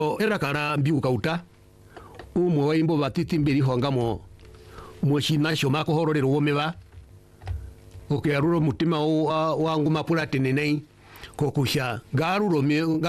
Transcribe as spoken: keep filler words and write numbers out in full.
era kana mbiu kauta umwe wa imbo batiti mbiri hongamo mwishina shoma ko hororero womeba okiaruro mutima wangu mapura tenenei kokusha garuro